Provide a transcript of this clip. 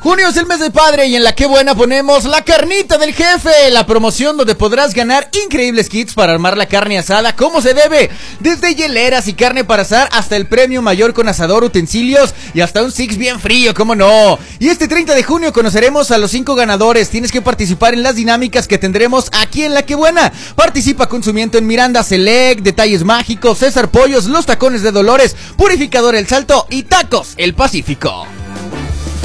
Junio es el mes del padre y en la que buena ponemos la carnita del jefe, la promoción donde podrás ganar increíbles kits para armar la carne asada como se debe, desde hieleras y carne para asar hasta el premio mayor con asador, utensilios y hasta un six bien frío, cómo no. Y este 30 de junio conoceremos a los 5 ganadores. Tienes que participar en las dinámicas que tendremos aquí en La Que Buena. Participa con su miento en Miranda Select, Detalles Mágicos, César Pollos, Los Tacones de Dolores, Purificador El Salto y Tacos El Pacífico.